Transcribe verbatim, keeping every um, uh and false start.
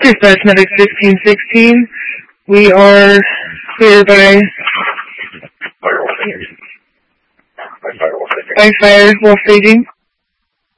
Dispatch Medic sixteen sixteen, we are clear by, by fire while staging.